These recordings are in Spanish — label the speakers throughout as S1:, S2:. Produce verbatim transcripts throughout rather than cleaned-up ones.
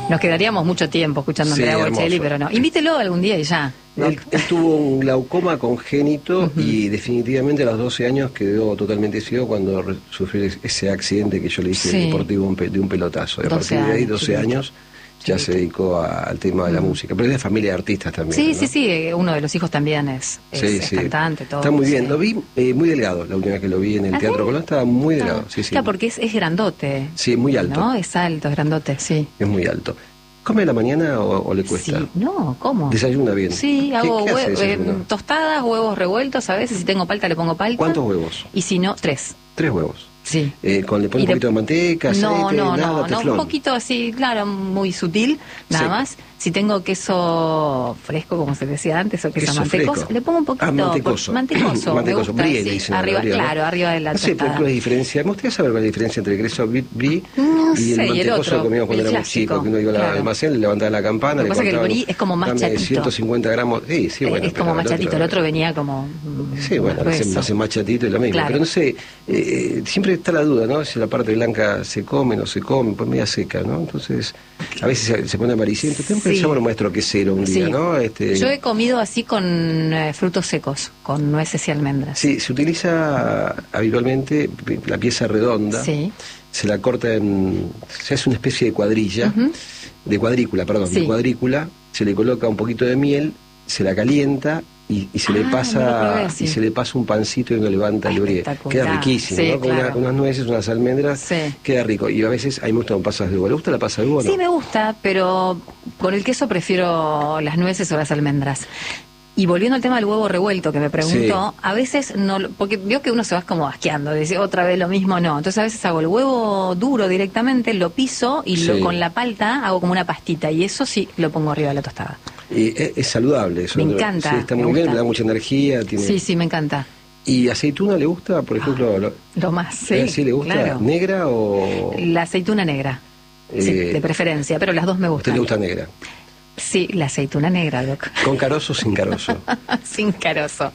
S1: Nos quedaríamos mucho tiempo escuchando a
S2: Sí,
S1: Andrea
S2: hermoso.
S1: Bocelli, pero no. Invítelo algún día y ya. ¿no?
S2: Él, él tuvo un glaucoma congénito
S1: Ujú.
S2: y definitivamente a los doce años quedó totalmente ciego cuando re- sufrió ese accidente que yo le hice
S1: Sí.
S2: deportivo un pe- de un pelotazo. Y a
S1: doce
S2: partir de ahí,
S1: años,
S2: doce
S1: chiquito.
S2: años, ya se dedicó a- al tema de la
S1: Mm.
S2: música. Pero es de familia de artistas también.
S1: Sí,
S2: ¿no?
S1: sí, sí, eh, uno de los hijos también es, es,
S2: Sí,
S1: es
S2: sí.
S1: cantante, todo.
S2: Está muy bien.
S1: sí.
S2: Lo vi eh, muy delgado la última vez que lo vi en el
S1: ¿Ah,
S2: Teatro
S1: sí?
S2: Colón. Estaba muy
S1: Ah,
S2: delgado. Sí, sí.
S1: Claro, porque es, es grandote.
S2: Sí, muy alto.
S1: ¿No? Es alto, es grandote, sí.
S2: Es muy alto. ¿Come a la mañana o, o le cuesta?
S1: Sí, no, ¿cómo?
S2: ¿Desayuna bien?
S1: Sí,
S2: ¿Qué-
S1: hago
S2: qué hace
S1: hue-
S2: desayuno?
S1: eh, tostadas, huevos revueltos, a veces si tengo palta le pongo palta.
S2: ¿Cuántos huevos?
S1: Y si no, tres.
S2: Tres huevos.
S1: Sí.
S2: Eh, ¿con, ¿Le pone
S1: Y
S2: un
S1: le-
S2: poquito de manteca, aceite,
S1: No, no,
S2: nada,
S1: no, no,
S2: teflón?
S1: un poquito así, claro, muy sutil, nada
S2: Sí.
S1: más. Si tengo queso fresco, como se decía antes, o queso,
S2: Queso
S1: mantecoso,
S2: fresco.
S1: le pongo un poquito.
S2: Ah, mantecoso.
S1: por- Mantecoso,
S2: Mantecoso,
S1: me gusta,
S2: brie,
S1: sí,
S2: le dicen
S1: arriba,
S2: ahora, ¿no?
S1: claro, arriba de la
S2: No sé, pero
S1: tostada.
S2: ¿cuál es la diferencia? Me gustaría saber cuál es la diferencia entre el queso brie brie
S1: No
S2: y el
S1: sé, y el
S2: mantecoso
S1: otro,
S2: que comíamos cuando
S1: el
S2: éramos
S1: clásico,
S2: chicos, que uno iba al
S1: claro.
S2: almacén, le levantaba la campana,
S1: Lo que
S2: le
S1: pasa es que el
S2: contaban,
S1: brie es como más
S2: dame
S1: chatito.
S2: ciento cincuenta gramos, sí, sí, bueno.
S1: es como
S2: pero
S1: más chatito, el otro venía como. mm,
S2: Sí, bueno,
S1: grueso.
S2: se hace más chatito y lo mismo.
S1: Claro.
S2: Pero no sé, eh, siempre está la duda, ¿no? Si la parte blanca se come, no se come, pues media seca, ¿no? Entonces, a veces se, se pone amarillento. Tengo que
S1: Sí.
S2: llamar a un maestro quesero un día,
S1: Sí.
S2: ¿no? Este,
S1: Yo he comido así con eh, frutos secos, con nueces y almendras.
S2: Sí, se utiliza habitualmente la pieza redonda,
S1: Sí.
S2: se la corta en... se hace una especie de cuadrilla,
S1: Ujú.
S2: de cuadrícula, perdón,
S1: Sí.
S2: de cuadrícula, se le coloca un poquito de miel, se la calienta y, y se
S1: Ah,
S2: le
S1: no lo
S2: pasa
S1: probé así.
S2: y se le pasa un pancito y uno levanta el brie.
S1: Espectacular.
S2: Queda riquísimo,
S1: Sí,
S2: ¿no? Con, una-
S1: claro.
S2: con unas nueces, unas almendras,
S1: Sí.
S2: queda rico. Y a veces a mí me gusta con pasas de uva. ¿Le gusta la pasa de uva o no?
S1: Sí, me gusta, pero con el queso prefiero las nueces o las almendras. Y volviendo al tema del huevo revuelto que me preguntó,
S2: Sí.
S1: a veces no, lo- porque veo que uno se va como asqueando, dice otra vez lo mismo, no. Entonces a veces hago el huevo duro directamente, lo piso y lo,
S2: Sí.
S1: con la palta hago como una pastita y eso sí lo pongo arriba de la tostada.
S2: Y es, es saludable eso.
S1: Me
S2: ¿no?
S1: encanta,
S2: Sí, está
S1: me
S2: muy bien,
S1: gusta.
S2: le da mucha energía. Tiene...
S1: Sí, sí, me encanta.
S2: ¿Y aceituna le gusta, por ejemplo? lo-
S1: Lo más, sí.
S2: ¿eh, ¿Sí le gusta?
S1: Claro.
S2: ¿Negra o...?
S1: La aceituna negra. Sí,
S2: Eh,
S1: de preferencia, pero las dos me
S2: ¿A
S1: gustan.
S2: usted le gusta negra?
S1: Sí, la aceituna negra, Doc.
S2: ¿Con carozo o sin carozo?
S1: Sin carozo.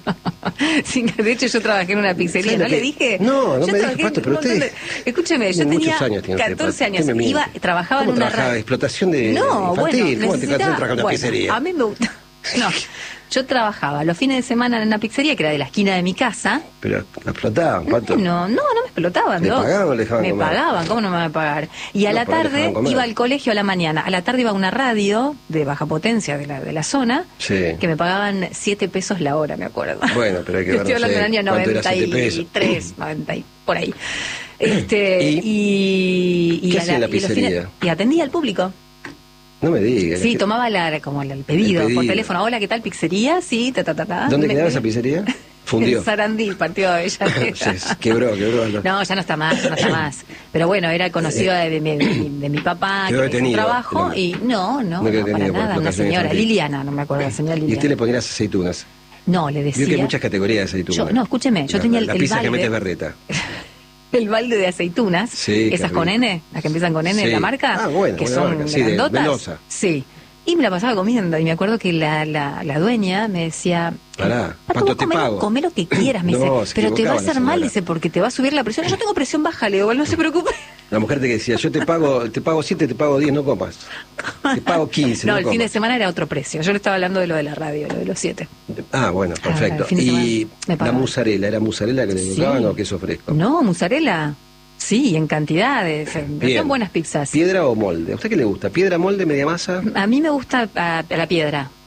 S1: Sin, de hecho, yo trabajé en una pizzería,
S2: ¿Sabe
S1: ¿no
S2: lo
S1: le
S2: que-
S1: dije?
S2: No, no
S1: Yo
S2: me
S1: trabajé
S2: dijo, Pato,
S1: en
S2: pero
S1: un montón
S2: usted-
S1: de- Escúcheme, yo
S2: Tiene
S1: tenía
S2: muchos años tiene usted,
S1: catorce
S2: Pato.
S1: años,
S2: ¿Qué me
S1: iba,
S2: miente?
S1: trabajaba en
S2: ¿Cómo
S1: una
S2: trabajaba?
S1: radio.
S2: ¿Explotación de
S1: No,
S2: infantil?
S1: bueno,
S2: ¿Cómo te
S1: necesitaba-
S2: cansas de trabajar en una
S1: bueno,
S2: pizzería?
S1: A mí me gusta. No, yo trabajaba los fines de semana en una pizzería que era de la esquina de mi casa.
S2: Pero la explotaban, Pato.
S1: No, no, no me explotaban.
S2: ¿Le
S1: Doc.
S2: pagaban o le dejaban
S1: Me
S2: comer?
S1: pagaban, ¿cómo no me van a pagar? Y a
S2: No,
S1: la
S2: pero le
S1: tarde
S2: dejaban comer.
S1: iba al colegio a la mañana. A la tarde iba a una radio de baja potencia de la, de la zona
S2: Sí.
S1: que me pagaban siete pesos la hora, me acuerdo.
S2: Bueno, pero hay que ver,
S1: Estoy
S2: no
S1: hablando
S2: sé,
S1: del año
S2: ¿cuánto era
S1: noventa
S2: siete
S1: y
S2: pesos?
S1: tres, noventa y por ahí. Este,
S2: ¿Y?
S1: y, y
S2: ¿Qué
S1: a
S2: hacía en la
S1: y los
S2: pizzería?
S1: fines- y atendía al público.
S2: No me digas.
S1: Sí,
S2: ¿qué-
S1: tomaba la, como el pedido,
S2: El
S1: por
S2: pedido.
S1: teléfono. Hola, ¿qué tal pizzería? Sí, ta, ta, ta, ta.
S2: ¿Dónde
S1: Me-
S2: quedaba esa pizzería? Fundió.
S1: En Sarandí, partido de Avellaneda.
S2: Se quebró, quebró.
S1: No, ya no está más, ya no está más. Pero bueno, era conocido de, de mi, de mi- de mi papá,
S2: Quedó
S1: que hizo un
S2: detenido,
S1: trabajo,
S2: el
S1: y no, no,
S2: No
S1: no,
S2: quedó
S1: para
S2: detenido por
S1: nada, una
S2: explotación
S1: señora,
S2: infantil.
S1: Liliana, no me acuerdo, la señora
S2: Y
S1: Liliana.
S2: usted le ponía las aceitunas.
S1: No, le
S2: Vio
S1: decía...
S2: que hay muchas categorías de aceitunas.
S1: Yo- no, escúcheme, yo
S2: La-
S1: tenía el-
S2: La
S1: el
S2: pizza que
S1: balde.
S2: mete berreta.
S1: El balde de aceitunas,
S2: Sí, qué
S1: esas con
S2: rico.
S1: N, las que empiezan con N,
S2: Sí.
S1: la marca,
S2: Ah, bueno,
S1: que
S2: buena
S1: son
S2: marca, sí, de
S1: grandotas.
S2: Mendoza.
S1: Sí. Y me la pasaba comiendo, y me acuerdo que la, la, la dueña me decía...
S2: Pará,
S1: Pato,
S2: ¿cuánto
S1: vos
S2: te
S1: comé,
S2: pago?
S1: comé lo que quieras, me
S2: No,
S1: dice,
S2: se
S1: pero te va a
S2: equivocaba la
S1: hacer mal,
S2: señora.
S1: dice, porque te va a subir la presión. Yo tengo presión baja, le digo, no se preocupe.
S2: La mujer te decía, yo te pago te pago siete, te pago diez, no comas. Te pago quince,
S1: No,
S2: no
S1: el fin de
S2: comas.
S1: semana era otro precio. Yo le estaba hablando de lo de la radio, lo de los siete.
S2: Ah, bueno, perfecto.
S1: el fin de
S2: Y
S1: semana me
S2: la
S1: pagaban.
S2: mozzarella, ¿era mozzarella que le
S1: Sí.
S2: colocaban o queso fresco?
S1: No, mozzarella. Sí, en cantidades.
S2: Bien.
S1: Son buenas pizzas.
S2: ¿Piedra o molde? ¿A usted qué le gusta? ¿Piedra, molde, media masa?
S1: A mí me gusta a, a la piedra.